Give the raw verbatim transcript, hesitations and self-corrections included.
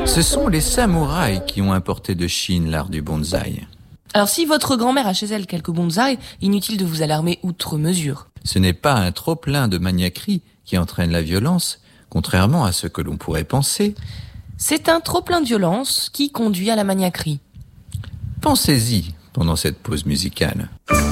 Ce sont les samouraïs qui ont importé de Chine l'art du bonsaï. Alors si votre grand-mère a chez elle quelques bonsaïs, inutile de vous alarmer outre mesure. Ce n'est pas un trop-plein de maniaquerie qui entraîne la violence, contrairement à ce que l'on pourrait penser. C'est un trop-plein de violence qui conduit à la maniaquerie. Pensez-y pendant cette pause musicale.